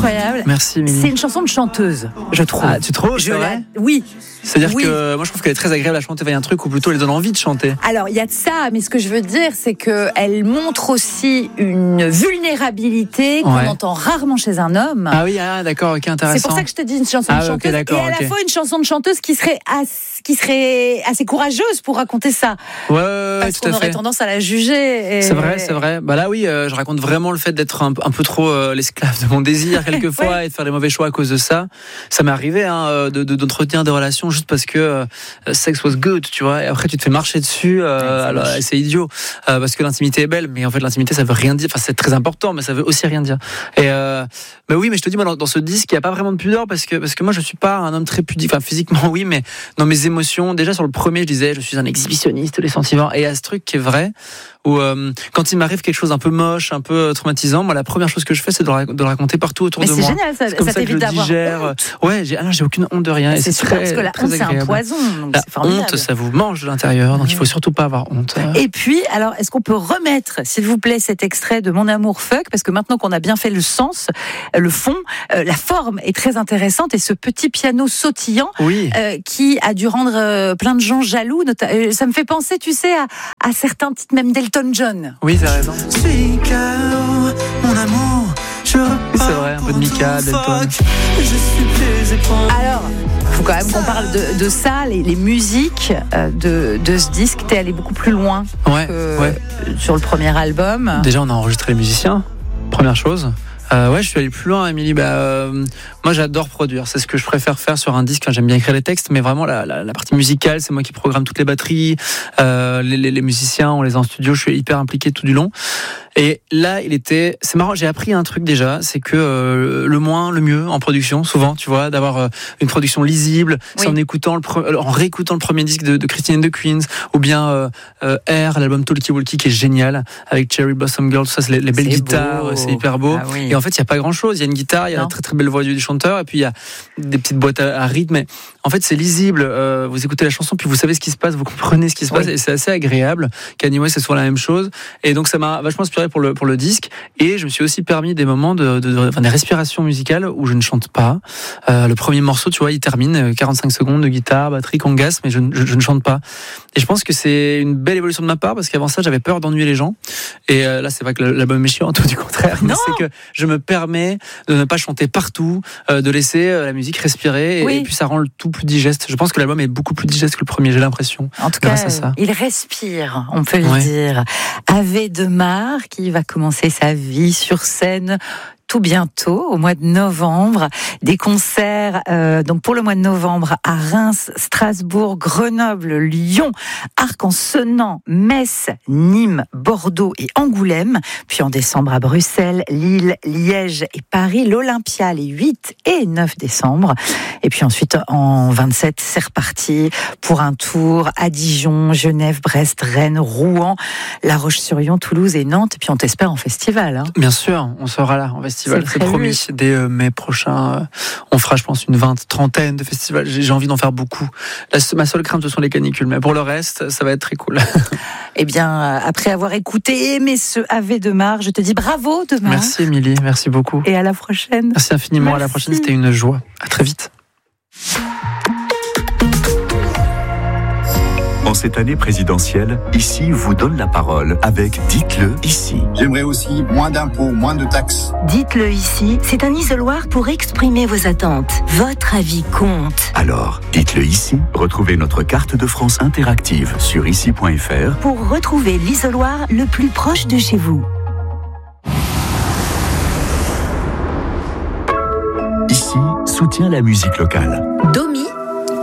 incroyable. Merci, Émilie. C'est une chanson de chanteuse, je trouve. Ah, tu trouves? C'est vrai? Oui. C'est-à-dire que moi je trouve qu'elle est très agréable à chanter. Il y a un truc où plutôt elle donne envie de chanter. Alors il y a de ça, mais ce que je veux dire, c'est qu'elle montre aussi une vulnérabilité qu'on entend rarement chez un homme. Ah oui, d'accord, ok, intéressant. C'est pour ça que je te dis une chanson de chanteuse. Okay, d'accord, et à la fois une chanson de chanteuse qui serait assez courageuse pour raconter ça. Ouais, parce tout à qu'on aurait fait. tendance à la juger. Et... C'est vrai. Bah là oui, je raconte vraiment le fait d'être un peu trop l'esclave de mon désir quelquefois et de faire des mauvais choix à cause de ça. Ça m'est arrivé d'entretenir des relations juste parce que sex was good, tu vois. Et après tu te fais marcher dessus. Alors c'est idiot parce que l'intimité est belle, mais en fait l'intimité ça veut rien dire. Enfin c'est très important, mais ça veut aussi rien dire. Et mais oui, mais je te dis moi dans ce disque il y a pas vraiment de pudeur parce que moi je suis pas un homme très pudique. Enfin physiquement oui, mais dans mes émotions. Déjà sur le premier je disais je suis un exhibitionniste des sentiments. Et il y a ce truc qui est vrai où quand il m'arrive quelque chose un peu moche, un peu traumatisant, moi la première chose que je fais c'est de le raconter partout autour de moi. Mais c'est génial, ça t'évite d'avoir honte. Ouais, j'ai aucune honte de rien. C'est super parce que la honte c'est un poison. Donc c'est formidable. Honte, ça vous mange de l'intérieur, donc il faut surtout pas avoir honte. Et puis, alors, est-ce qu'on peut remettre, s'il vous plaît, cet extrait de Mon amour fuck, parce que maintenant qu'on a bien fait le sens, le fond, la forme est très intéressante et ce petit piano sautillant qui a dû rendre plein de gens jaloux. Ça me fait penser, tu sais, à certains titres même d'Elton John. Oui, t'as raison. Mon amour, c'est vrai, un peu de Mika, d'Elton. Alors, il faut quand même qu'on parle de ça, les musiques de ce disque. T'es allé beaucoup plus loin que sur le premier album. Déjà, on a enregistré les musiciens, première chose. Je suis allé plus loin, Émilie. Moi, j'adore produire. C'est ce que je préfère faire sur un disque. J'aime bien écrire les textes, mais vraiment la partie musicale, c'est moi qui programme toutes les batteries. Les musiciens, on les a en studio. Je suis hyper impliqué tout du long. Et là, c'est marrant. J'ai appris un truc déjà, c'est que le moins, le mieux en production, souvent, tu vois, d'avoir une production lisible. C'est en réécoutant le premier disque de Christine and the Queens, ou bien Air, l'album Talkie Walkie qui est génial avec Cherry Blossom Girl. Tout ça, c'est les belles guitares, c'est hyper beau. Ah oui. Et en fait, il y a pas grand-chose. Il y a une guitare, il y a la très très belle voix du chanteur, et puis il y a des petites boîtes à rythme. Mais en fait, c'est lisible. Vous écoutez la chanson, puis vous savez ce qui se passe, vous comprenez ce qui se passe, et c'est assez agréable. Kanye West, c'est souvent la même chose. Et donc, ça m'a vachement inspiré pour le disque. Et je me suis aussi permis des moments des respirations musicales où je ne chante pas. Le premier morceau, tu vois, il termine 45 secondes de guitare, batterie, congas, mais je ne chante pas. Et je pense que c'est une belle évolution de ma part parce qu'avant ça, j'avais peur d'ennuyer les gens. Et là, c'est pas que l'album est chiant, tout du contraire. Mais c'est que je me permets de ne pas chanter partout, de laisser la musique respirer et puis ça rend le tout plus digeste. Je pense que l'album est beaucoup plus digeste que le premier, j'ai l'impression. En tout cas, il respire, on peut le dire. Ave de Mar, qui va commencer sa vie sur scène tout bientôt, au mois de novembre. Des concerts donc pour le mois de novembre à Reims, Strasbourg, Grenoble, Lyon, Arc-en-Senans, Metz, Nîmes, Bordeaux et Angoulême. Puis en décembre à Bruxelles, Lille, Liège et Paris, l'Olympia les 8 et 9 décembre. Et puis ensuite en 27, c'est reparti pour un tour à Dijon, Genève, Brest, Rennes, Rouen, La Roche-sur-Yon, Toulouse et Nantes. Et puis on t'espère en festival. Bien sûr, on sera là en festival. C'est promis. Dès mai prochain, on fera, je pense, une trentaine de festivals. J'ai envie d'en faire beaucoup. Ma seule crainte, ce sont les canicules. Mais pour le reste, ça va être très cool. Eh bien, après avoir écouté et aimé ce Ave de Mar, je te dis bravo de Mar. Merci, Émilie. Merci beaucoup. Et à la prochaine. Merci infiniment. Merci. À la prochaine, c'était une joie. À très vite. En cette année présidentielle, Ici vous donne la parole avec Dites-le ici. J'aimerais aussi moins d'impôts, moins de taxes. Dites-le ici, c'est un isoloir pour exprimer vos attentes. Votre avis compte. Alors, dites-le ici. Retrouvez notre carte de France interactive sur ici.fr pour retrouver l'isoloir le plus proche de chez vous. Ici soutient la musique locale. Domi